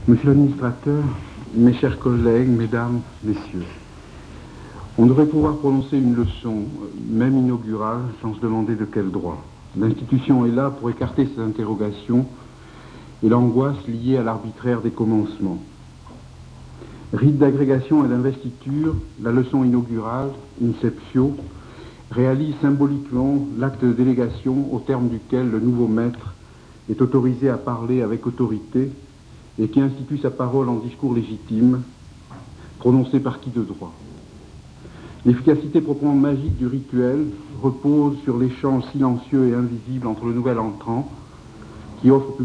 Monsieur l'administrateur, mes chers collègues, mesdames, messieurs, on devrait pouvoir prononcer une leçon, même inaugurale, sans se demander de quel droit. L'institution est là pour écarter ces interrogations et l'angoisse liée à l'arbitraire des commencements. Rite d'agrégation et d'investiture, la leçon inaugurale, Inceptio, réalise symboliquement l'acte de délégation au terme duquel le nouveau maître est autorisé à parler avec autorité et qui institue sa parole en discours légitime, prononcé par qui de droit. L'efficacité proprement magique du rituel repose sur l'échange silencieux et invisible entre le nouvel entrant, qui offre